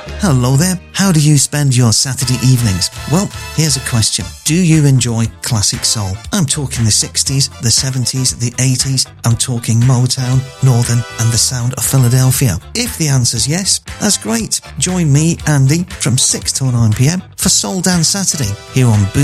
Hello there. How do you spend your Saturday evenings? Well, here's a question. Do you enjoy classic soul? I'm talking the 60s, the 70s, the 80s. I'm talking Motown, Northern, and the sound of Philadelphia. If the answer's yes, that's great. Join me, Andy, from 6 till 9 p.m. for Soul Dance Saturday here on Boom